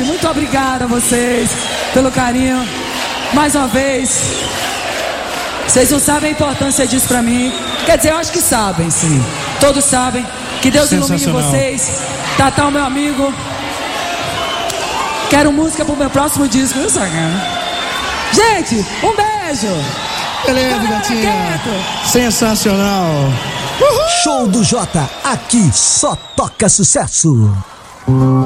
Gente, muito obrigada a vocês pelo carinho. Mais uma vez. Vocês não sabem a importância disso pra mim. Quer dizer, eu acho que sabem, sim. Todos sabem. Que Deus ilumine vocês. Tatá, meu amigo. Quero música pro meu próximo disco, viu, Sacana? Gente, um beijo. Beleza, gatinha. Sensacional. Show do Jota. Aqui só toca sucesso.